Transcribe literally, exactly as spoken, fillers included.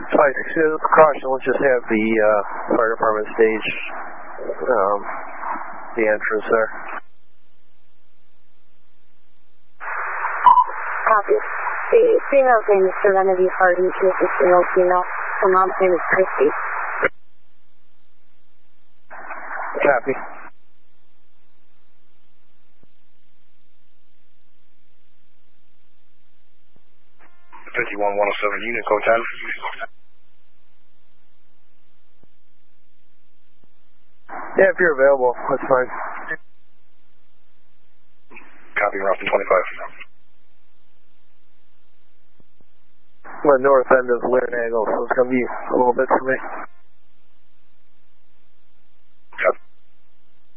Five six two, caution, let's just have the uh, fire department stage um, the entrance there. Copy. The female's name is Serenity Hardy. She is a single female. Her mom's name is Christy. Copy. fifty-one one oh seven, unit code ten. Yeah, if you're available, that's fine. Copy, Roughton twenty-five. I'm on the north end of Laird Angle, so it's going to be a little bit for me.